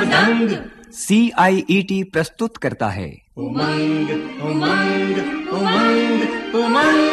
मृदंग। CIET प्रस्तुत करता है उमंग उमंग उमंग उमंग।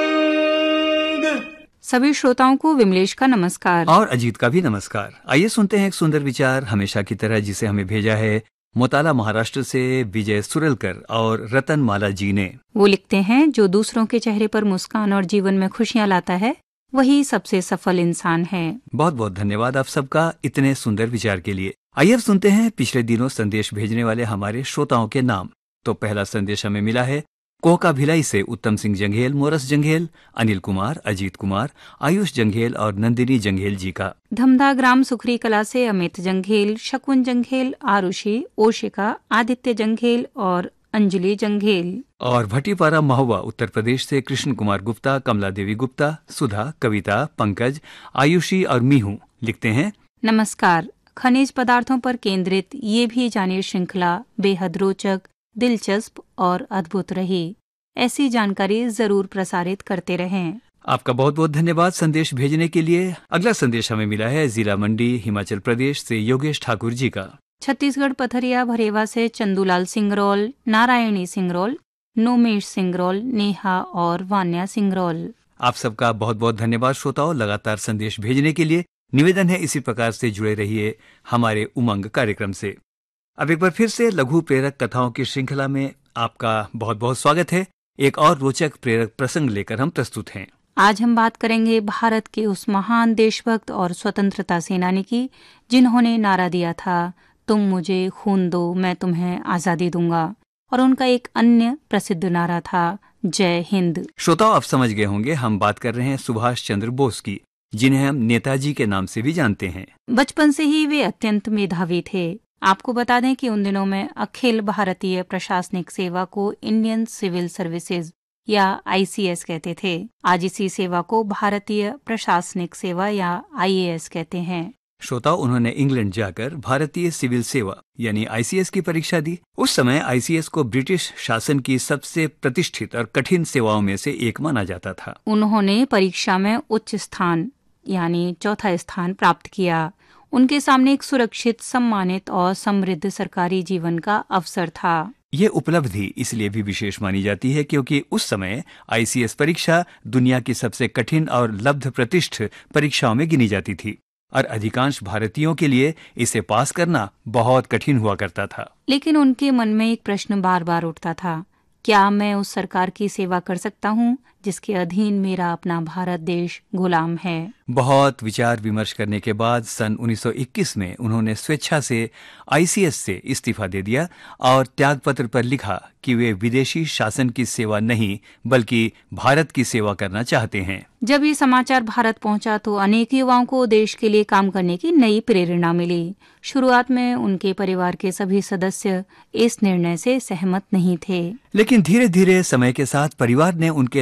सभी श्रोताओं को विमलेश का नमस्कार और अजीत का भी नमस्कार। आइए सुनते हैं एक सुंदर विचार हमेशा की तरह, जिसे हमें भेजा है मोताला महाराष्ट्र से विजय सुरलकर और रतन माला जी ने। वो लिखते हैं, जो दूसरों के चेहरे पर मुस्कान और जीवन में खुशियां लाता है वही सबसे सफल इंसान है। बहुत बहुत धन्यवाद आप सबका इतने सुंदर विचार के लिए। आइए अब सुनते हैं पिछले दिनों संदेश भेजने वाले हमारे श्रोताओं के नाम। तो पहला संदेश हमें मिला है कोहका भिलाई से उत्तम सिंह जंघेल, मोरस जंघेल, अनिल कुमार, अजीत कुमार, आयुष जंघेल और नंदिनी जंघेल जी का। धमधा ग्राम सुखरी कला से अमित जंघेल, शकुन जंघेल, आरुषि, ओशिका, आदित्य जंघेल और अंजलि जंघेल। और भट्टीपारा महुआ उत्तर प्रदेश से कृष्ण कुमार गुप्ता, कमला देवी गुप्ता, सुधा, कविता, पंकज, आयुषी और मीहू लिखते हैं, नमस्कार। खनिज पदार्थों पर केंद्रित ये भी जानिए श्रृंखला बेहद रोचक, दिलचस्प और अद्भुत रही। ऐसी जानकारी जरूर प्रसारित करते रहें। आपका बहुत बहुत धन्यवाद संदेश भेजने के लिए। अगला संदेश हमें मिला है जिला मंडी हिमाचल प्रदेश से योगेश ठाकुर जी का। छत्तीसगढ़ पथरिया भरेवा से चंदूलाल सिंगरौल, नारायणी सिंगरौल, नोमेश सिंगरौल, नेहा और वान्या सिंगरौल। आप सबका बहुत बहुत धन्यवाद श्रोताओं, लगातार संदेश भेजने के लिए। निवेदन है इसी प्रकार से जुड़े रहिए हमारे उमंग कार्यक्रम से। अब एक बार फिर से लघु प्रेरक कथाओं की श्रृंखला में आपका बहुत बहुत स्वागत है। एक और रोचक प्रेरक प्रसंग लेकर हम प्रस्तुत हैं। आज हम बात करेंगे भारत के उस महान देशभक्त और स्वतंत्रता सेनानी की जिन्होंने नारा दिया था, तुम मुझे खून दो मैं तुम्हें आजादी दूंगा। और उनका एक अन्य प्रसिद्ध नारा था, जय हिंद। श्रोताओं आप समझ गए होंगे, हम बात कर रहे हैं सुभाष चंद्र बोस की, जिन्हें हम नेताजी के नाम से भी जानते हैं। बचपन से ही वे अत्यंत मेधावी थे। आपको बता दें कि उन दिनों में अखिल भारतीय प्रशासनिक सेवा को इंडियन सिविल सर्विसेज या ICS कहते थे। आज इसी सेवा को भारतीय प्रशासनिक सेवा या IAS कहते हैं। श्रोताओं, उन्होंने इंग्लैंड जाकर भारतीय सिविल सेवा यानी ICS की परीक्षा दी। उस समय ICS को ब्रिटिश शासन की सबसे प्रतिष्ठित और कठिन सेवाओं में से एक माना जाता था। उन्होंने परीक्षा में उच्च स्थान यानी चौथा स्थान प्राप्त किया। उनके सामने एक सुरक्षित, सम्मानित और समृद्ध सरकारी जीवन का अवसर था। ये उपलब्धि इसलिए भी विशेष मानी जाती है क्योंकि उस समय ICS परीक्षा दुनिया की सबसे कठिन और लब्ध प्रतिष्ठ परीक्षाओं में गिनी जाती थी और अधिकांश भारतीयों के लिए इसे पास करना बहुत कठिन हुआ करता था। लेकिन उनके मन में एक प्रश्न बार बार उठता था, क्या मैं उस सरकार की सेवा कर सकता हूँ जिसके अधीन मेरा अपना भारत देश गुलाम है? बहुत विचार विमर्श करने के बाद सन 1921 में उन्होंने स्वेच्छा से ICS से इस्तीफा दे दिया और त्यागपत्र पर लिखा कि वे विदेशी शासन की सेवा नहीं बल्कि भारत की सेवा करना चाहते हैं। जब ये समाचार भारत पहुंचा तो अनेक युवाओं को देश के लिए काम करने की नई प्रेरणा मिली। शुरुआत में उनके परिवार के सभी सदस्य इस निर्णय से सहमत नहीं थे, लेकिन धीरे धीरे समय के साथ परिवार ने उनके